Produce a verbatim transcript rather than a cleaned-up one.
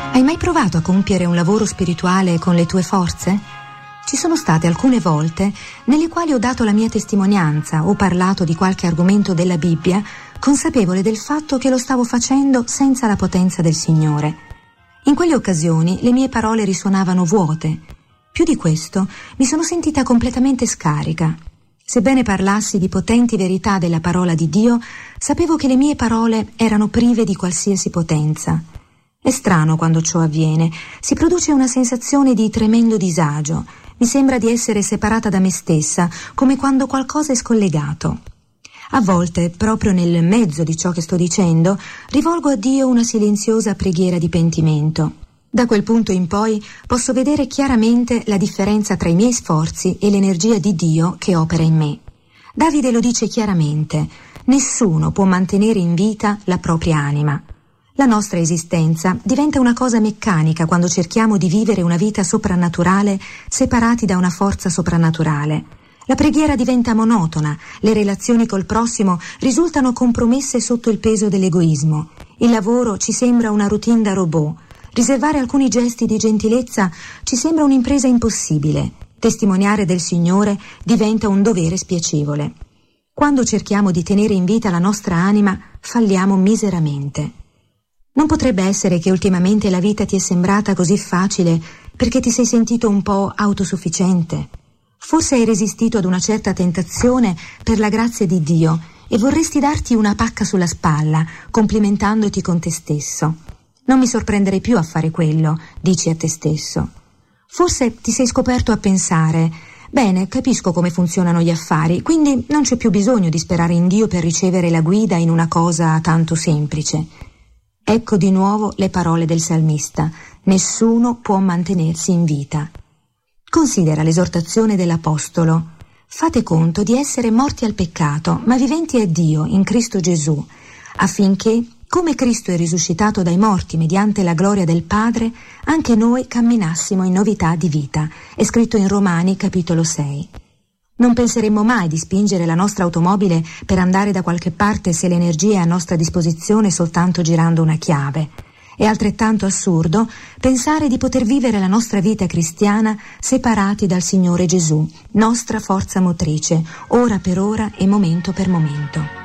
Hai mai provato a compiere un lavoro spirituale con le tue forze? Ci sono state alcune volte nelle quali ho dato la mia testimonianza o parlato di qualche argomento della Bibbia, consapevole del fatto che lo stavo facendo senza la potenza del Signore. In quelle occasioni le mie parole risuonavano vuote. Più di questo, mi sono sentita completamente scarica. Sebbene parlassi di potenti verità della parola di Dio, sapevo che le mie parole erano prive di qualsiasi potenza. È strano quando ciò avviene, si produce una sensazione di tremendo disagio, mi sembra di essere separata da me stessa, come quando qualcosa è scollegato. A volte, proprio nel mezzo di ciò che sto dicendo, rivolgo a Dio una silenziosa preghiera di pentimento. Da quel punto in poi posso vedere chiaramente la differenza tra i miei sforzi e l'energia di Dio che opera in me. Davide lo dice chiaramente: nessuno può mantenere in vita la propria anima. La nostra esistenza diventa una cosa meccanica quando cerchiamo di vivere una vita soprannaturale separati da una forza soprannaturale. La preghiera diventa monotona, le relazioni col prossimo risultano compromesse sotto il peso dell'egoismo. Il lavoro ci sembra una routine da robot. Riservare alcuni gesti di gentilezza ci sembra un'impresa impossibile. Testimoniare del Signore diventa un dovere spiacevole. Quando cerchiamo di tenere in vita la nostra anima, falliamo miseramente. Non potrebbe essere che ultimamente la vita ti è sembrata così facile perché ti sei sentito un po' autosufficiente? Forse hai resistito ad una certa tentazione per la grazia di Dio e vorresti darti una pacca sulla spalla, complimentandoti con te stesso. Non mi sorprenderei più a fare quello, dici a te stesso. Forse ti sei scoperto a pensare: bene, capisco come funzionano gli affari, quindi non c'è più bisogno di sperare in Dio per ricevere la guida in una cosa tanto semplice. Ecco di nuovo le parole del salmista: nessuno può mantenersi in vita. Considera l'esortazione dell'Apostolo: fate conto di essere morti al peccato, ma viventi a Dio in Cristo Gesù, affinché, come Cristo è risuscitato dai morti mediante la gloria del Padre, anche noi camminassimo in novità di vita. È scritto in Romani capitolo sei. Non penseremmo mai di spingere la nostra automobile per andare da qualche parte se l'energia è a nostra disposizione soltanto girando una chiave. È altrettanto assurdo pensare di poter vivere la nostra vita cristiana separati dal Signore Gesù, nostra forza motrice, ora per ora e momento per momento.